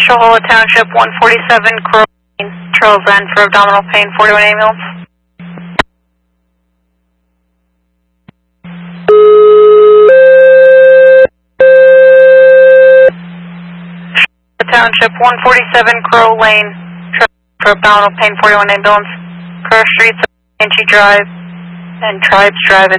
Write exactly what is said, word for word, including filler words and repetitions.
Shohola Township, one forty-seven Crow Lane, Charles N for abdominal pain, forty-one ambulance. Shohola Township, one forty-seven Crow Lane, Charles for abdominal pain, forty-one ambulance. Crow Street, Anchi Drive, and Tribes Drive.